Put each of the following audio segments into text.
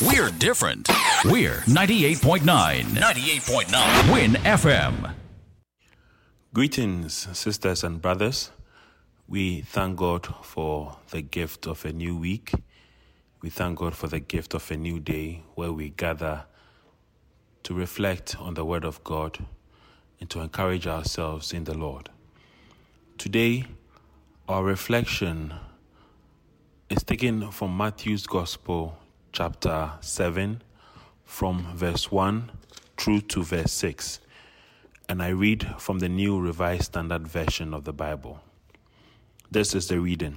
We're different. We're 98.9. 98.9. Win FM. Greetings, sisters and brothers. We thank God for the gift of a new week. We thank God for the gift of a new day where we gather to reflect on the Word of God and to encourage ourselves in the Lord. Today, our reflection is taken from Matthew's Gospel, chapter 7, from verse 1 through to verse 6. And I read from the New Revised Standard Version of the Bible. This is the reading.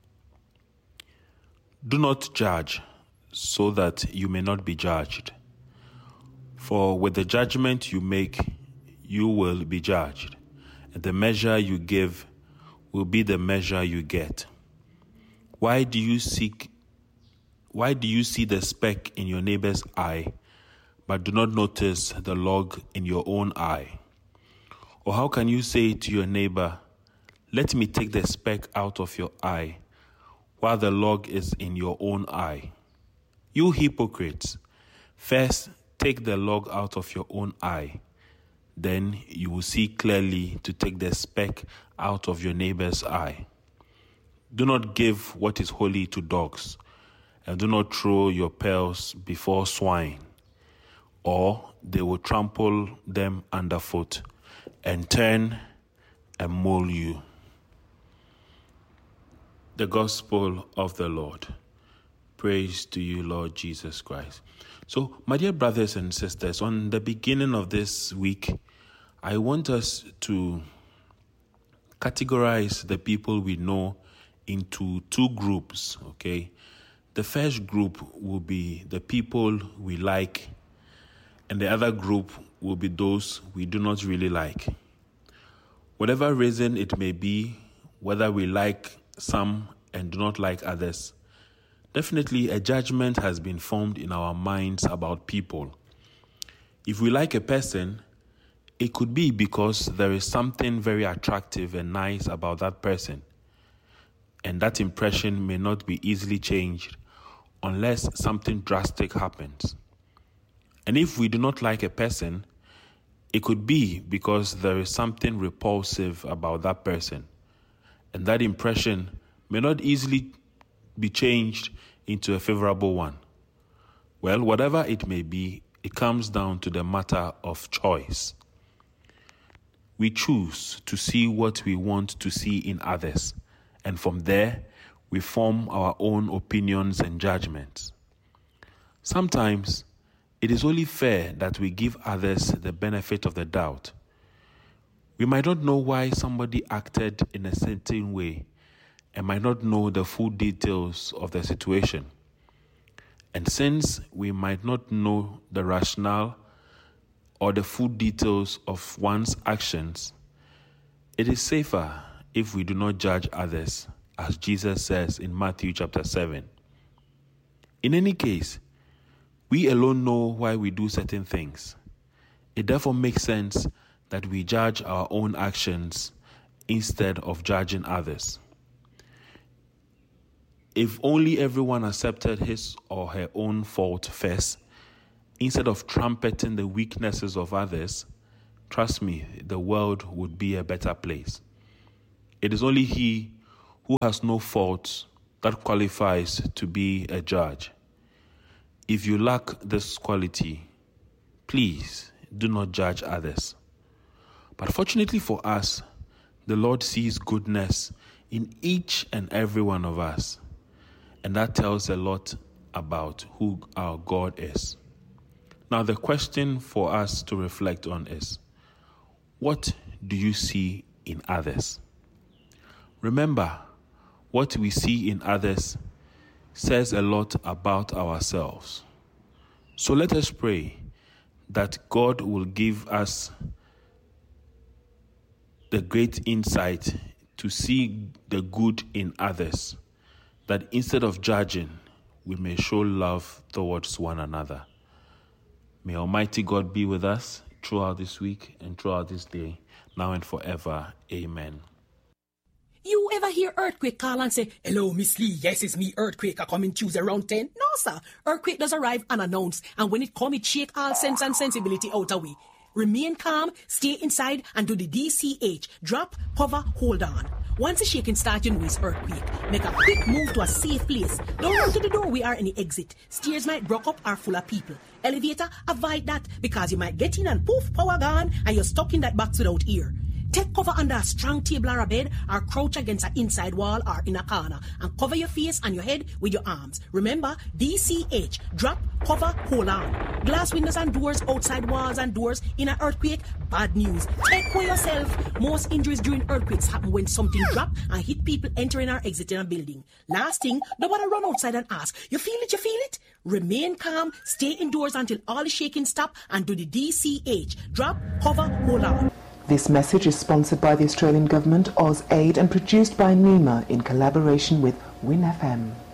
Do not judge, so that you may not be judged. For with the judgment you make, you will be judged, and the measure you give will be the measure you get. Why do you see the speck in your neighbor's eye, but do not notice the log in your own eye? Or how can you say to your neighbor, let me take the speck out of your eye, while the log is in your own eye? You hypocrites, first take the log out of your own eye, then you will see clearly to take the speck out of your neighbor's eye. Do not give what is holy to dogs, and do not throw your pearls before swine, or they will trample them underfoot and turn and maul you. The Gospel of the Lord. Praise to you, Lord Jesus Christ. So, my dear brothers and sisters, on the beginning of this week, I want us to categorize the people we know into two groups, okay? The first group will be the people we like, and the other group will be those we do not really like. Whatever reason it may be, whether we like some and do not like others, definitely a judgment has been formed in our minds about people. If we like a person, it could be because there is something very attractive and nice about that person, and that impression may not be easily changed unless something drastic happens. And if we do not like a person, it could be because there is something repulsive about that person, and that impression may not easily be changed into a favorable one. Well, whatever it may be, it comes down to the matter of choice. We choose to see what we want to see in others, and from there, we form our own opinions and judgments. Sometimes, it is only fair that we give others the benefit of the doubt. We might not know why somebody acted in a certain way and might not know the full details of the situation. And since we might not know the rationale or the full details of one's actions, it is safer if we do not judge others, as Jesus says in Matthew chapter 7. In any case, we alone know why we do certain things. It therefore makes sense that we judge our own actions instead of judging others. If only everyone accepted his or her own fault first, instead of trumpeting the weaknesses of others, trust me, the world would be a better place. It is only he who has no faults that qualifies to be a judge. If you lack this quality, please do not judge others. But fortunately for us, the Lord sees goodness in each and every one of us. And that tells a lot about who our God is. Now, the question for us to reflect on is, what do you see in others? Remember, what we see in others says a lot about ourselves. So let us pray that God will give us the great insight to see the good in others, that instead of judging, we may show love towards one another. May Almighty God be with us throughout this week and throughout this day, now and forever. Amen. You ever hear Earthquake call and say, "Hello, Miss Lee, yes, it's me, Earthquake, I coming Tuesday around 10? No, sir. Earthquake does arrive unannounced, and when it come, it shake all sense and sensibility out of we. Remain calm, stay inside, and do the DCH. Drop, cover, hold on. Once the shaking starts, you know it's earthquake. Make a quick move to a safe place. Don't run to the doorway or any exit. Stairs might block up or full of people. Elevator, avoid that because you might get in and poof, power gone, and you're stuck in that box without ear. Take cover under a strong table or a bed, or crouch against an inside wall or in a corner, and cover your face and your head with your arms. Remember, DCH, drop, cover, hold on. Glass windows and doors, outside walls and doors in an earthquake, bad news. Take care yourself. Most injuries during earthquakes happen when something drop and hit people entering or exiting a building. Last thing, don't want to run outside and ask, you feel it, you feel it? Remain calm, stay indoors until all the shaking stop, and do the DCH, drop, cover, hold on. This message is sponsored by the Australian Government, AusAid, and produced by NEMA in collaboration with WIN FM.